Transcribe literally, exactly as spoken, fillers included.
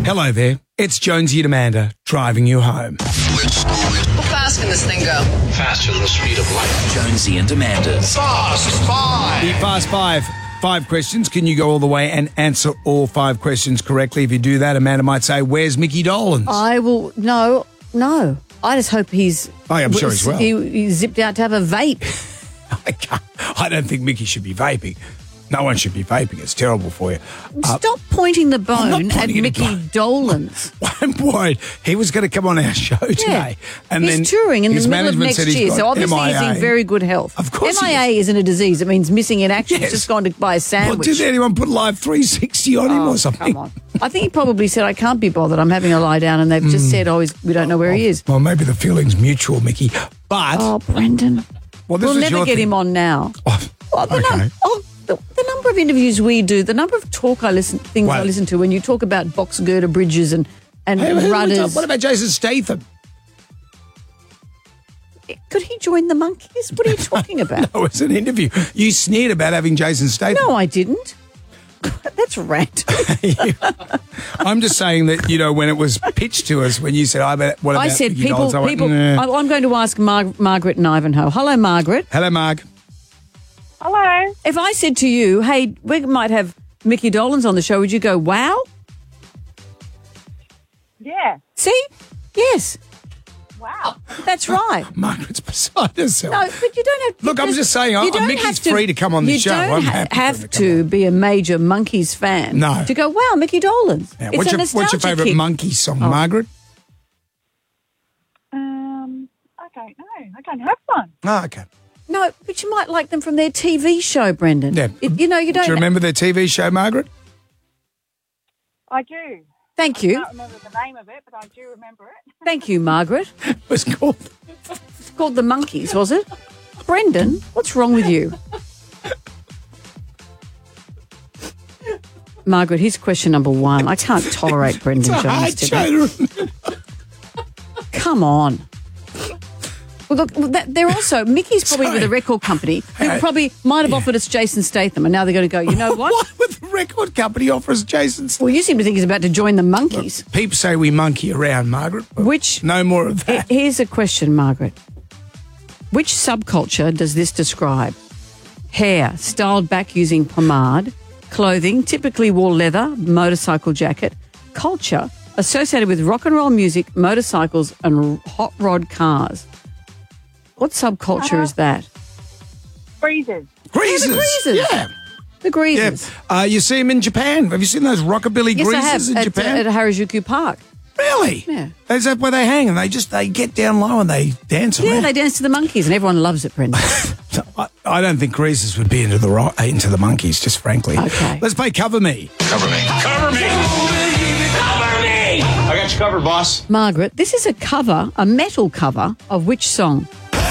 Hello there. It's Jonesy and Amanda driving you home. How fast can this thing go? Faster than the speed of light. Jonesy and Amanda's Fast Five. The Fast Five. Five questions. Can you go all the way and answer all five questions correctly? If you do that, Amanda might say, where's Mickey Dolenz? I will, no, no. I just hope he's... Oh, I'm sure he's well. He, he zipped out to have a vape. I, can't, I don't think Mickey should be vaping. No one should be vaping. It's terrible for you. Uh, Stop pointing the bone pointing at the Mickey bone. Dolenz. I'm worried. He was going to come on our show today. And he's then touring in the his middle of management next said he's year, got so obviously M I A. he's in very good health. Of course M he I A isn't a disease. It means missing in action. Yes. He's just gone to buy a Well, sandwich. did anyone put Live three sixty on him Oh, or something? come on. I think he probably said, I can't be bothered. I'm having a lie down. And they've just said, oh, he's, we don't know where he is. Well, maybe the feeling's mutual, Mickey. But, Oh, Brendan. well, this We'll was never your get thing. him on now. Oh, Oh, the, okay. num- oh, the, the number of interviews we do, the number of talk I listen, things I Well- listen to when you talk about box girder bridges and, and Hey, who- rudders. what about Jason Statham? Could he join the monkeys? What are you talking about? No, it's an interview. You sneered about having Jason Statham. No, I didn't. That's rant. I'm just saying that, you know, when it was pitched to us, when you said, I, bet, what about I said Mickey people, Dolenz? I went, people. "Nah." I, I'm going to ask Mar- Margaret in Ivanhoe. Hello, Margaret. Hello, Marg. Hello. If I said to you, hey, we might have Mickey Dolenz on the show, would you go, wow? Yeah. See? Yes, Wow. that's right. Margaret's beside herself. No, but you don't have to. Look, I'm just saying, you I- don't Mickey's have to- free to come on the you show. don't I'm ha- happy for him have to to, come on. be a major Monkeys fan No. to go, wow, Mickey Dolenz. Yeah, It's what's, a your, what's your nostalgia favourite kick. monkey song, Oh. Margaret? Um, I don't know. I don't have one. Oh, okay. No, but you might like them from their T V show, Brendan. Yeah. It- you know, you don't. Do you remember their T V show, Margaret? I do. Thank I you. can't remember the name of it, but I do remember it. Thank you, Margaret. It was called... It's called The Monkeys, was it? Brendan, what's wrong with you? Margaret, here's question number one. I can't tolerate Brendan It's a hard Jones show today. to remember. Come on. Well, look, well, that, they're also, Mickey's probably Sorry. with a record company who Hey, probably might have offered us Jason Statham, and now they're going to go, you know what? What would the record company offer us, Jason? Well, you seem to think he's about to join the Monkeys. People say we monkey around, Margaret. but Which- No more of that. Here's a question, Margaret. Which subculture does this describe? Hair, styled back using pomade. Clothing, typically wore leather, motorcycle jacket. Culture, associated with rock and roll music, motorcycles, and hot rod cars. What subculture is that? Freezers. Greasers. Greasers. Yeah. The Yeah. Greasers. Uh, you see them in Japan. Have you seen those rockabilly Yes, I have. greasers in At, Japan? at Harajuku Park. Really? Yeah. Is that where they hang? And they just, they get down low and they dance Yeah, around? they dance to the Monkeys, and everyone loves it, Brendan. So I, I don't think greasers would be into the ro- into the monkeys, just frankly. Okay. Let's play Cover Me. Cover me. Cover me. Cover me. I got you covered, boss. Margaret, this is a cover, a metal cover of which song?